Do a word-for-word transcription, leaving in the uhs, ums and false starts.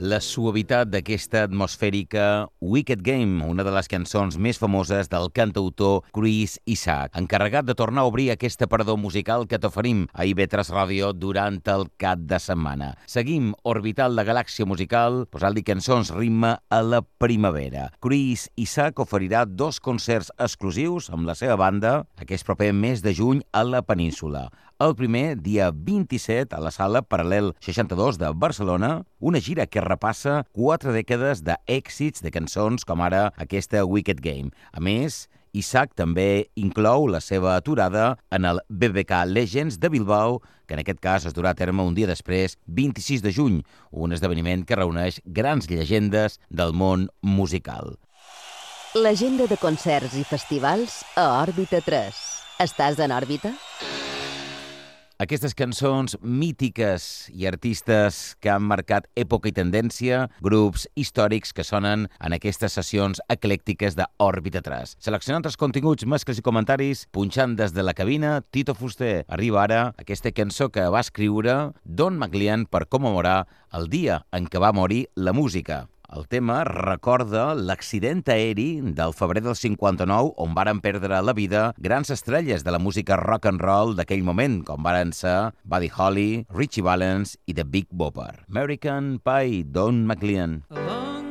la suavitat d'aquesta atmosfèrica Wicked Game, una de les cançons més famoses del cantautor Chris Isaak, encarregat de tornar a obrir aquesta parador musical que t'oferim a I V tres Ràdio durant el cap de setmana. Seguim orbitant la galàxia musical, posant-li cançons ritme a la primavera. Chris Isaak oferirà dos concerts exclusius amb la seva banda aquest proper mes de juny a la península. El primer, dia vint-i-set, a la sala Paral·lel seixanta-dos de Barcelona, una gira que repassa quatre dècades d'èxits de cançons com ara aquesta Wicked Game. A més, Isaak també inclou la seva aturada en el B B K Legends de Bilbao, que en aquest cas es durà a terme un dia després, vint-i-sis de juny, un esdeveniment que reuneix grans llegendes del món musical. L'agenda de concerts i festivals a Òrbita tres. Estàs en òrbita? Aquestes cançons mítiques i artistes que han marcat època i tendència, grups històrics que sonen en aquestes sessions eclèctiques d'Òrbita tres. Seleccionant els continguts, mescles i comentaris, punxant des de la cabina, Tito Fuster. Arriba ara aquesta cançó que va escriure Don McLean per commemorar el dia en què va morir la música. El tema recorda l'accident aeri del febrer del cinquanta-nou on varen perdre la vida grans estrelles de la música rock and roll d'aquell moment, com varen ser Buddy Holly, Ritchie Valens i The Big Bopper. American Pie, Don McLean.